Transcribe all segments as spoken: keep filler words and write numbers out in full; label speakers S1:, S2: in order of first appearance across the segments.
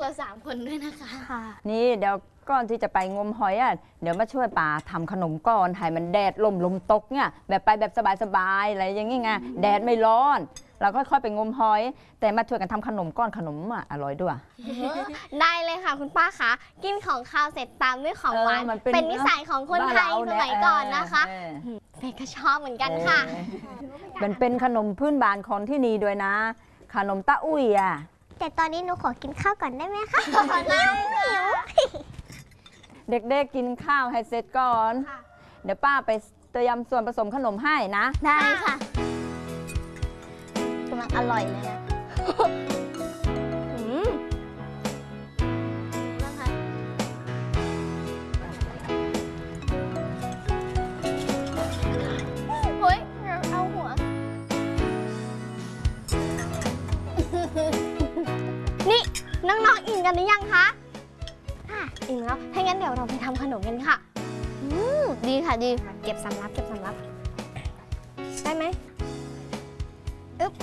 S1: เราสามคนด้วยนะคะค่ะ
S2: นี่เดี๋ยวก่อนที่จะไปงมหอยอ่ะเดี๋ยวมาช่วยป่าทำขนมก่อนให้มันแดดลมลมตกเนี่ยแบบไปแบบสบายๆอะไรอย่างงี้ไงแดดไม่ร้อนเราค่อยๆไปงมหอย แต่มาช่วยกันทำขนมก้อนขนมอ่ะอร่อยด้วย
S1: ได้เลยค่ะคุณป้าคะกินของข้าวเสร็จตามด้วยของหวานเป็นนิสัยของคนไทยสมัยก่อนนะคะเฟย์ก็ชอบเหมือนกันค่ะ
S2: เป็นเป็นขนมพื้นบ้านของที่นี่ด้วยนะขนมตะอุ้ยอ่ะ
S3: แต่ตอนนี้หนูขอกินข้าวก่อนได้ไหมคะหิว
S2: เด็กๆกินข้าวให้เสร็จก่อนเดี๋ยวป้าไปเตรียมส่วนผสมขนมให้นะ
S1: ได้ค่ะกำลังอร่อยเลยอะอืมนะคะเฮ้ยเอาหัวนี่น้องๆอิ่มกันหรือยังคะค่ะอิ่มแล้วถ้างั้นเดี๋ยวเราไปทำขนมกันค่ะอืมดีค่ะดีเก็บสำรับเก็บสำรับได้ไหมอึ๊บ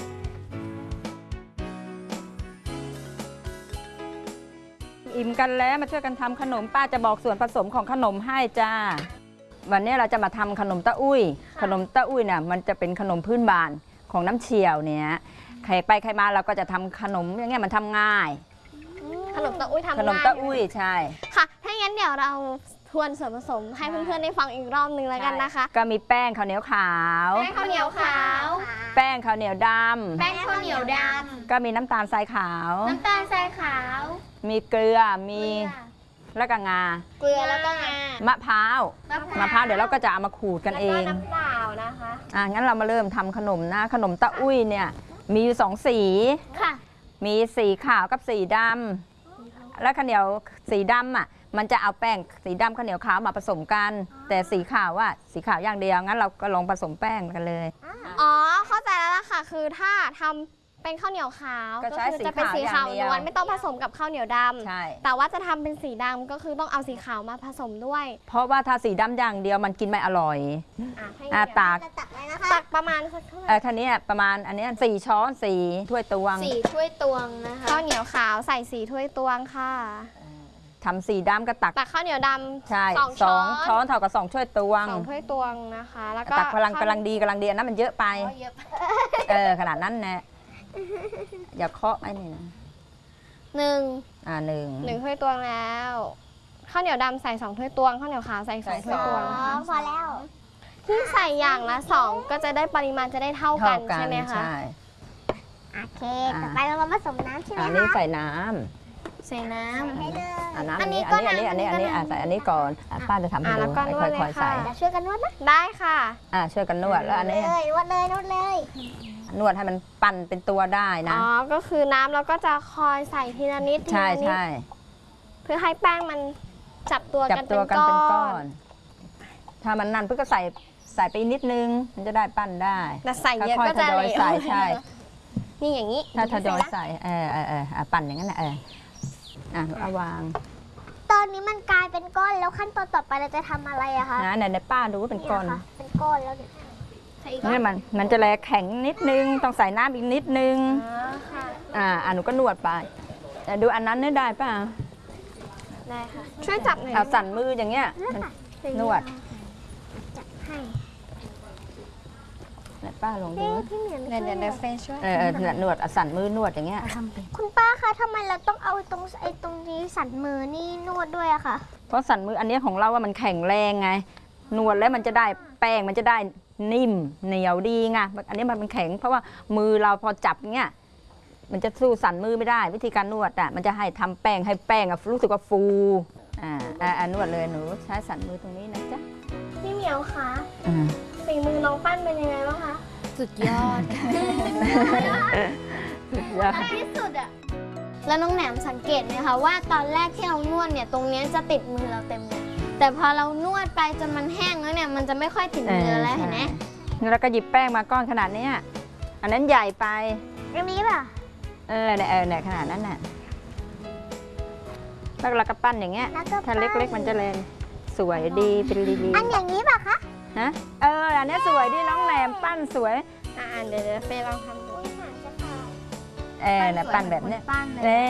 S2: อิ่มกันแล้วมาช่วยกันทำขนมป้าจะบอกส่วนผสมของขนมให้จ้าวันนี้เราจะมาทำขนมตะอุ้ยขนมตะอุ้ยเนี่ยมันจะเป็นขนมพื้นบ้านของน้ำเชี่ยวเนี่ยใครไปใครมาเราก็จะทำขนมอย่างเงี้ยมันทำง่าย
S1: ขนมตะอุ้ยทำง่าย
S2: ขนมตะอุ้ยใช่
S1: ค่ะถ้างั้นเดี๋ยวเราทวนส่วนผสมให้เพื่อนๆได้ฟังอีกรอบนึงแล้วกันนะคะ
S2: ก็มีแป้งข้าวเหนียวขาว
S1: แป้งข้าวเหนียวขาว
S2: แป้งข้าวเหนียวดำ
S1: แป้งข้าวเหนียวด
S2: ำก็มีน้ำตาลทรายขาว
S1: น้ำตาลทรายขาว
S2: มีเกลือมีแล้วก็งา
S1: เกลือแล้วก็งาม
S2: ะพร้าวมะพร้าวเดี๋ยวเราก็จะเอามาขูดกันเอง
S1: น้ำเปล่านะคะ
S2: อ่ะงั้นเรามาเริ่มทำขนมนะขนมตะอุ้ยเนี่ยมีอยู่สองสี
S1: ค่ะ
S2: มีสีขาวกับสีดำแล้วข้าวเหนียวสีดำอ่ะมันจะเอาแป้งสีดำข้าวเหนียวขาวมาผสมกันแต่สีขาวว่าสีขาวอย่างเดียวงั้นเราก็ลองผสมแป้งกันเลย
S1: อ๋อเข้าใจแล้วล่ะค่ะคือถ้าทำเป็นข้าวเหนียวขาวก็คือจะเป็นสีขาวล้วนไม่ต้องผสมกับข้าวเหนียวดำ
S2: ใช่
S1: แต่ว่าจะทำเป็นสีดำก็คือต้องเอาสีขาวมาผสมด้วย
S2: เพราะว่าถ้าสีดำอย่างเดียวมันกินไม่อร่อยอ่ะตัก
S1: ตักประมาณสักเท่าไหร่
S2: เออคันนี้ประมาณอันนี้สี่ช้อนสี่ถ้วยตวง
S1: สี่ถ้วยตวงนะคะข้าวเหนียวขาวใส่สี่ถ้วยตวงค่ะ
S2: ทำสีดำก็ตัก
S1: ตักข้าวเหนียวดำ
S2: ใช่สองช้อนเท่ากับสองถ้วยตวง
S1: สองถ้วยตวงนะคะแล้วก็
S2: ตักพลังกำลังดีกำลังดีนะมันเยอะไปเออขนาดนั้นแน่อย่าเคาะไอ้นี่นะ
S1: หนึ่ง
S2: อ่าหนึ่ง
S1: หนึ่งถ้วยตวงแล้วข้าวเหนียวดำใส่สองถ้วยตวงข้าวเหนียวขาวใส่สองถ้วยตวงนะคะ
S3: พอแล้ว
S1: ที่ใส่อย่างละสองก็จะได้ปริมาณจะได้เท่ากันใช่ไหมคะ
S3: โอเคต่อไปเรามาผสมน้ำใช่ไหมคะ
S2: อันนี้ใส่น้
S1: ำใส่น้ำ
S3: ให้เลย
S2: อันนี้อันนี้อันนี้อันนี้อันนี้ใส่อันนี้ก่อนป้าจะทำให้ดูค่อยๆใส่
S3: ช่วยกันนวดนะ
S1: ได้ค่ะ
S2: อ่าช่วยกันนวดแล้วอันนี้
S3: เลยนวดเลยนวดเลย
S2: นวดให้มันปั่นเป็นตัวได้นะ
S1: อ๋อก็คือน้ำเราก็จะคอยใส่ทีละนิดทีละนิดเพื่อให้แป้งมันจับตัวกันเป็นก้อน
S2: ถ้ามันนั่นเพื่อก็ใส่ใส่ไปนิดนึงมันจะได้ปั้นได้
S1: แต่ใส่เยอะก็จะเหลว
S2: ใส่ใช่
S1: นี่อย่างนี้
S2: ถ้าทยอยใส่เออเออเออปั่นอย่างนั้นแหละเอออ่ะเอาวาง
S3: ตอนนี้มันกลายเป็นก้อนแล้วขั้นตอนต่อไปเราจะทำอะไรอะคะ
S2: นะไหนในป้าดูว่าเป็นก้อน
S3: เป็นก้อนแล้วเนี่ย
S2: นี่มันมันจะแลแข็งนิดนึงต้องใส่น้ำอีกนิดนึงอ่าอ่าหนูก็นวดไปดูอันนั้นได้ป่ะ
S1: ได้ค่ะช่วยจับหน่อย
S2: เอาสั่นมืออย่างเงี้ยนวด
S3: จับให้
S2: ป้าลองดู
S1: เดี๋ยวเดี๋ยวเฟซช่วย
S2: เออเออนวดสั่นมือนวดอย่างเงี้ย
S3: คุณป้าคะทำไมเราต้องเอาตรงไอ้ตรงนี้สั่นมือนี่นวดด้วยอะคะ
S2: เพราะสั่นมืออันนี้ของเราว่ามันแข็งแรงไงนวดแล้วมันจะได้แป้งมันจะได้นิ่มเหนียวดีไงอันนี้มันเป็นแข็งเพราะว่ามือเราพอจับเงี้ยมันจะสู้สั่นมือไม่ได้วิธีการนวดอ่ะมันจะให้ทำแป้งให้แป้งอ่ะรู้สึกว่าฟูอ่าอ่านวดเลยหนูใช้สั่นมือตรงนี้นะจ๊ะ
S1: พี่เหมียวคะฝีมือน้องปั้นเป็นยังไงบ้างคะสุดยอด
S2: สุดยอด
S1: ที่สุดอ่ะแล้วน้องแหนมสังเกตไหมคะว่าตอนแรกที่เรานวดเนี่ยตรงนี้จะติดมือเราเต็มเลยแต่พอเรานวดไปจนมันแห้งแล้วเนี่ยมันจะไม่ค่อยติดมือแล้วเห็นไหม
S2: แล้วก็หยิบแป้งมาก้อนขนาดนี้อันนั้นใหญ่ไป
S3: อันนี้ป่ะ
S2: เออเนี่ยเออเนี่ยขนาดนั้นน่ะแล้วเราก็ปั้นอย่างเงี้ยถ้าเล็กๆมันจะเลนสวยดีเป็นลี
S3: อันอย่างนี้ป่ะคะ
S2: ฮะเอออันนี้สวยดีน้องแหนมปั้นสวย
S1: อ่าเดี๋ยวเฟย์ลองทำดู
S2: เออเนี่ยปั้นแบบเนี้ย